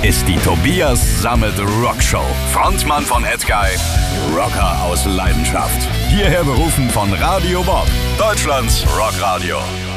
ist die Tobias Sammet Rockshow. Frontmann von Edguy, Rocker aus Leidenschaft. Hierher berufen von Radio Bob, Deutschlands Rockradio.